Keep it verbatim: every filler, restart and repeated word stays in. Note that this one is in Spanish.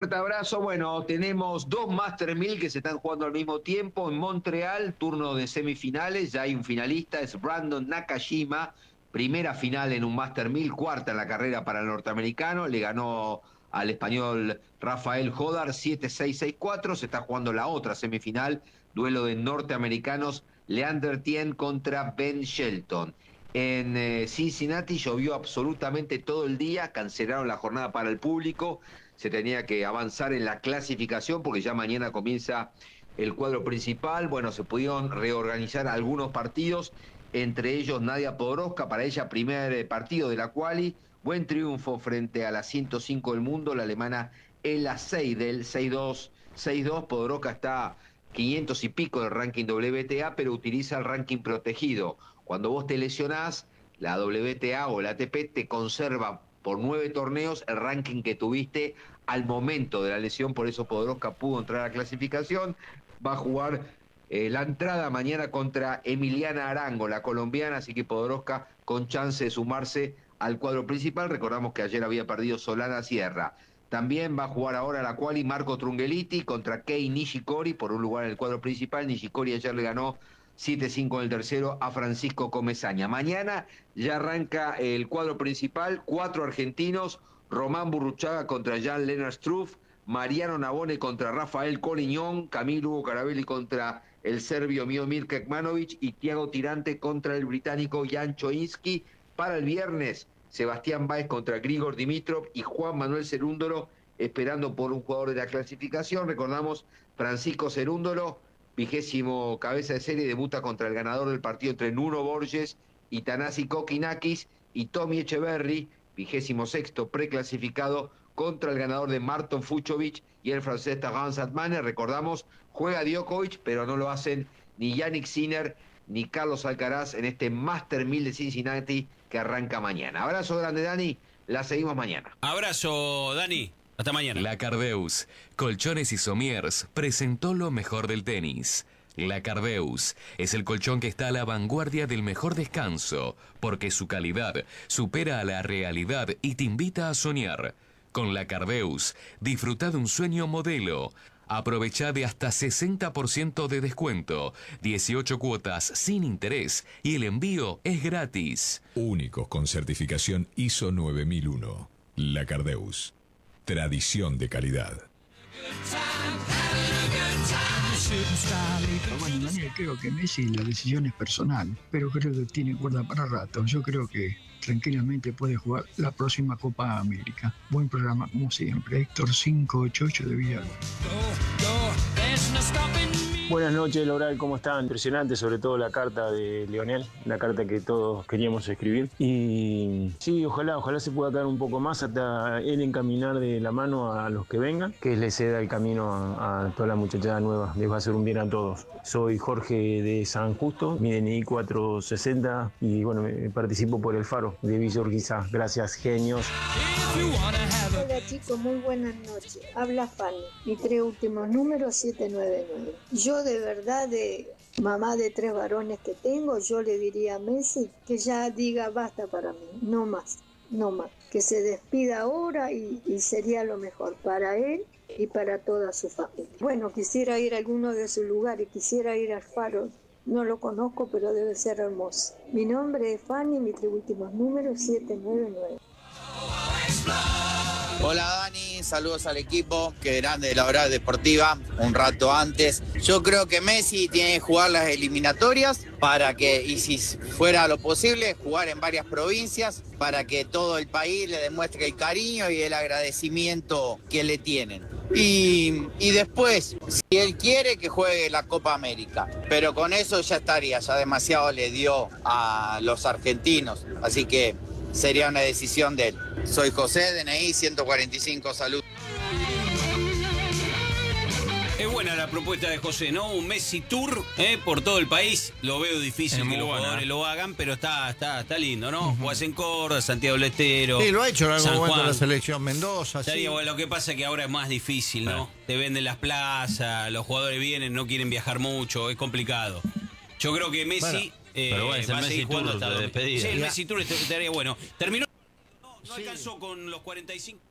fuerte abrazo. Bueno, tenemos dos Master mil que se están jugando al mismo tiempo. En Montreal, turno de semifinales. Ya hay un finalista, es Brandon Nakashima. Primera final en un Master mil, cuarta en la carrera para el norteamericano. Le ganó al español Rafael Jodar siete seis seis cuatro. Se está jugando la otra semifinal. Duelo de norteamericanos. Leander Tien contra Ben Shelton. En eh, Cincinnati llovió absolutamente todo el día, cancelaron la jornada para el público, se tenía que avanzar en la clasificación porque ya mañana comienza el cuadro principal. Bueno, se pudieron reorganizar algunos partidos, entre ellos Nadia Podoroska, para ella primer partido de la quali, buen triunfo frente a la ciento cinco del mundo, la alemana Ella Seidel, seis dos, seis dos. Podoroska está quinientos y pico del ranking W T A, pero utiliza el ranking protegido. Cuando vos te lesionás, la W T A o la A T P te conserva por nueve torneos el ranking que tuviste al momento de la lesión, por eso Podoroska pudo entrar a la clasificación. Va a jugar eh, la entrada mañana contra Emiliana Arango, la colombiana, así que Podoroska con chance de sumarse al cuadro principal. Recordamos que ayer había perdido Solana Sierra. También va a jugar ahora la quali Marco Trungeliti contra Kei Nishikori por un lugar en el cuadro principal. Nishikori ayer le ganó siete cinco en el tercero a Francisco Comesaña. Mañana ya arranca el cuadro principal, cuatro argentinos, Román Burruchaga contra Jan-Lennart Struff, Mariano Navone contra Rafael Coliñón, Camilo Hugo Carabelli contra el serbio Miomir Kekmanovic y Thiago Tirante contra el británico Jan Choinski. Para el viernes, Sebastián Báez contra Grigor Dimitrov y Juan Manuel Cerúndolo esperando por un jugador de la clasificación. Recordamos, Francisco Cerúndolo, vigésimo cabeza de serie, debuta contra el ganador del partido entre Nuno Borges y Tanasi Kokinakis, y Tommy Echeverry, vigésimo sexto preclasificado, contra el ganador de Marton Fucsovics y el francés Taran Satmane. Recordamos, juega Djokovic, pero no lo hacen ni Yannick Sinner ni Carlos Alcaraz en este Master mil de Cincinnati que arranca mañana. Abrazo grande, Dani. La seguimos mañana. Abrazo, Dani. Hasta mañana. La Cardeus, Colchones y Somiers, presentó lo mejor del tenis. La Cardeus es el colchón que está a la vanguardia del mejor descanso, porque su calidad supera a la realidad y te invita a soñar. Con La Cardeus, disfruta de un sueño modelo. Aprovecha de hasta sesenta por ciento de descuento, dieciocho cuotas sin interés y el envío es gratis. Únicos con certificación I S O nueve mil uno. La Cardeus. Tradición de calidad. Bueno, Daniel, creo que Messi la decisión es personal, pero creo que tiene cuerda para rato. Yo creo que tranquilamente puede jugar la próxima Copa América. Buen programa como siempre. Héctor cinco ocho ocho de Villalba. Buenas noches, Loral, ¿cómo están? Impresionante, sobre todo la carta de Lionel, la carta que todos queríamos escribir. Y sí, ojalá, ojalá se pueda dar un poco más hasta él encaminar de la mano a los que vengan, que le ceda el camino a, a toda la muchachada nueva. Les va a hacer un bien a todos. Soy Jorge de San Justo, mi D N I cuatrocientos sesenta y bueno, participo por el Faro de Villa Urquiza. Gracias, genios. Hola chicos, muy buenas noches. Habla Fanny. Mis tres últimos números, siete nueve nueve. Yo de verdad, de mamá de tres varones que tengo, yo le diría a Messi que ya diga basta para mí, no más, no más. Que se despida ahora y, y sería lo mejor para él y para toda su familia. Bueno, quisiera ir a alguno de sus lugares, quisiera ir al Faro. No lo conozco, pero debe ser hermoso. Mi nombre es Fanny, mis tres últimos números, siete nueve nueve. Hola Dani, saludos al equipo, qué grande la hora deportiva, un rato antes. Yo creo que Messi tiene que jugar las eliminatorias para que, y si fuera lo posible, jugar en varias provincias para que todo el país le demuestre el cariño y el agradecimiento que le tienen. Y, y después, si él quiere, que juegue la Copa América, pero con eso ya estaría, ya demasiado le dio a los argentinos, así que sería una decisión de él. Soy José, D N I ciento cuarenta y cinco, salud. Es buena la propuesta de José, ¿no? Un Messi Tour ¿eh? por todo el país. Lo veo difícil es que los buena. jugadores lo hagan, pero está, está, está lindo, ¿no? Uh-huh. Jugás en Córdoba, Santiago del Estero. Sí, lo ha hecho en algún San momento Juan. La selección Mendoza. Sí. Bueno, lo que pasa es que ahora es más difícil, ¿no? Ah. Te venden las plazas, los jugadores vienen, no quieren viajar mucho, es complicado. Yo creo que Messi... Bueno, eh, pero bueno, es el va a Messi Tour de despedida. Sí, el Messi Tour estaría bueno. Terminó... No, no sí. alcanzó con los cuarenta y cinco...